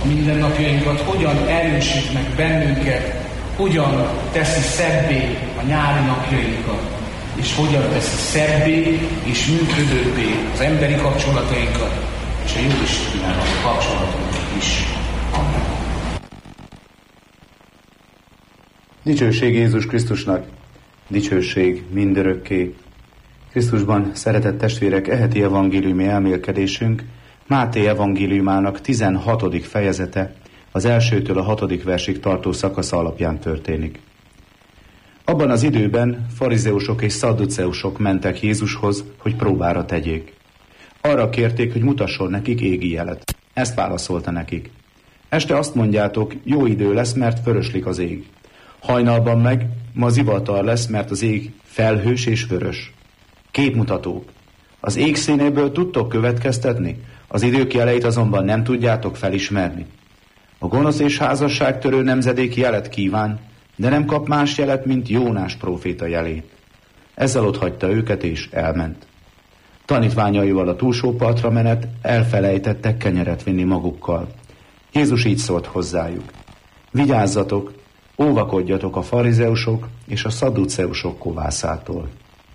a mindennapjainkat, hogyan erősít meg bennünket, hogyan teszi szebbé a nyári napjainkat, és hogyan teszi szebbé és működőbbé az emberi kapcsolatainkat, és a Jóistennel a kapcsolatunkat is. Amen. Dicsőség Jézus Krisztusnak, dicsőség mindörökké. Krisztusban szeretett testvérek, eheti evangéliumi elmélkedésünk Máté evangéliumának 16. fejezete, az 1-től a 6. versig tartó szakasza alapján történik. Abban az időben farizeusok és szadduceusok mentek Jézushoz, hogy próbára tegyék. Arra kérték, hogy mutasson nekik égi jelet. Ezt válaszolta nekik. Este azt mondjátok, jó idő lesz, mert vöröslik az ég. Hajnalban meg ma zivatar lesz, mert az ég felhős és vörös. Képmutatók. Az ég színéből tudtok következtetni, az idők jeleit azonban nem tudjátok felismerni. A gonosz és házasságtörő nemzedék jelet kíván, de nem kap más jelet, mint Jónás próféta jelét. Ezzel otthagyta őket és elment. Tanítványaival a túlsó partra menet elfelejtettek kenyeret vinni magukkal. Jézus így szólt hozzájuk. Vigyázzatok, óvakodjatok a farizeusok és a szadduceusok kovászától.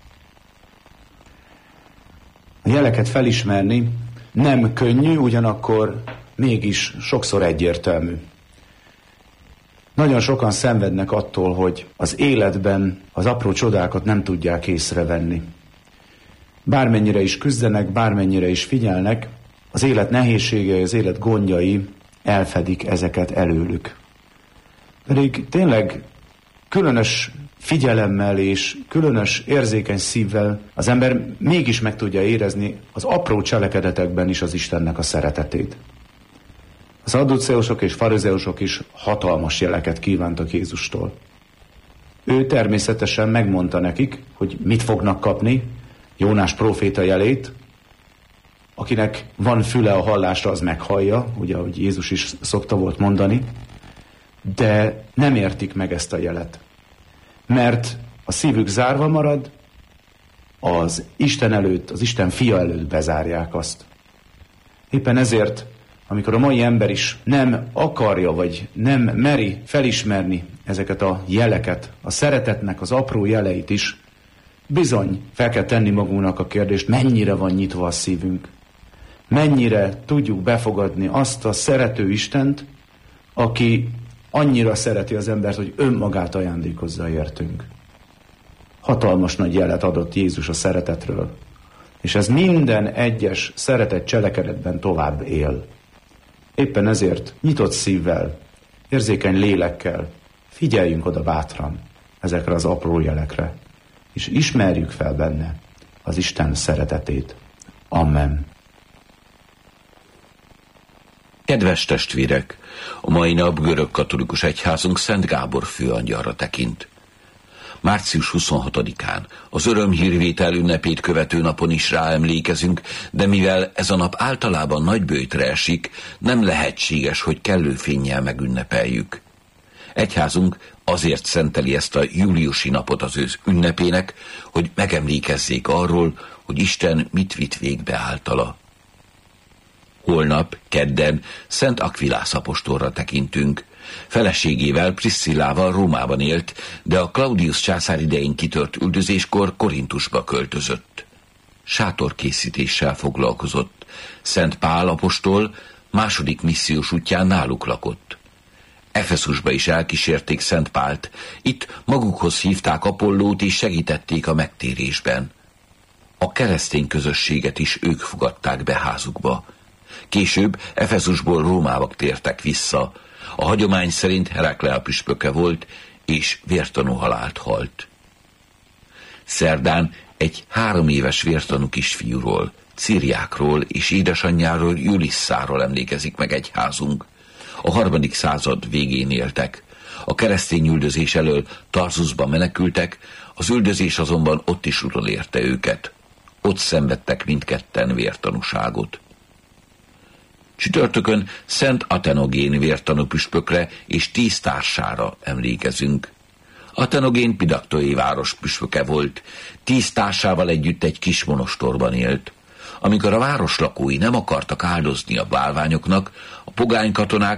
A jeleket felismerni nem könnyű, ugyanakkor mégis sokszor egyértelmű. Nagyon sokan szenvednek attól, hogy az életben az apró csodákat nem tudják észrevenni. Bármennyire is küzdenek, bármennyire is figyelnek, az élet nehézségei, az élet gondjai elfedik ezeket előlük. Pedig tényleg különös figyelemmel és különös érzékeny szívvel az ember mégis meg tudja érezni az apró cselekedetekben is az Istennek a szeretetét. Az szadduceusok és farizeusok is hatalmas jeleket kívántak Jézustól. Ő természetesen megmondta nekik, hogy mit fognak kapni, Jónás próféta jelét. Akinek van füle a hallásra, az meghallja, ugye, ahogy Jézus is szokta volt mondani, de nem értik meg ezt a jelet. Mert a szívük zárva marad, az Isten előtt, az Isten fia előtt bezárják azt. Éppen ezért, amikor a mai ember is nem akarja, vagy nem meri felismerni ezeket a jeleket, a szeretetnek az apró jeleit is, bizony fel kell tenni magunknak a kérdést, mennyire van nyitva a szívünk. Mennyire tudjuk befogadni azt a szerető Istent, aki annyira szereti az embert, hogy önmagát ajándékozza értünk. Hatalmas nagy jelet adott Jézus a szeretetről, és ez minden egyes szeretett cselekedetben tovább él. Éppen ezért nyitott szívvel, érzékeny lélekkel figyeljünk oda bátran ezekre az apró jelekre, és ismerjük fel benne az Isten szeretetét. Amen. Kedves testvérek, a mai nap görög katolikus egyházunk Szent Gábor főangyalra tekint. Március 26-án, az örömhírvétel ünnepét követő napon is ráemlékezünk, de mivel ez a nap általában nagyböjtre esik, nem lehetséges, hogy kellő fénnyel megünnepeljük. Egyházunk azért szenteli ezt a júliusi napot az ő ünnepének, hogy megemlékezzék arról, hogy Isten mit vitt végbe általa. Holnap, kedden Szent Akvilász apostolra tekintünk. Feleségével, Priscillával Rómában élt, de a Claudius császár idején kitört üldözéskor Korintusba költözött. Sátorkészítéssel foglalkozott. Szent Pál apostol második missziós útján náluk lakott. Efeszusba is elkísérték Szent Pált, itt magukhoz hívták Apollót és segítették a megtérésben. A keresztény közösséget is ők fogadták be házukba. Később Efeszusból Rómába tértek vissza. A hagyomány szerint Heraklea püspöke volt, és vértanú halált halt. Szerdán egy 3 éves vértanú kisfiúról, Ciriákról és édesanyjáról, Julisszáról emlékezik meg egyházunk. A 3. század végén éltek. A keresztény üldözés elől Tarsusba menekültek, az üldözés azonban ott is utolérte őket. Ott szenvedtek mindketten vértanúságot. Csütörtökön Szent Athenogén vértanú püspökre és 10 társára emlékezünk. Athenogén pidaktói város püspöke volt, 10 társával együtt egy kis monostorban élt. Amikor a város lakói nem akartak áldozni a bálványoknak, a pogány katonák